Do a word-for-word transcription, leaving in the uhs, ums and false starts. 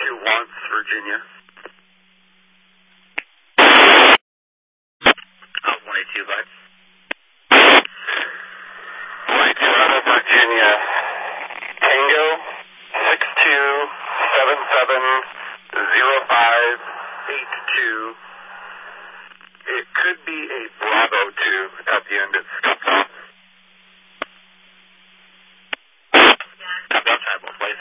to Lawrence, Virginia. Oh, one eighty-two, bud. Flight Toronto, Virginia. Tango six two seven seven zero five eight two. It could be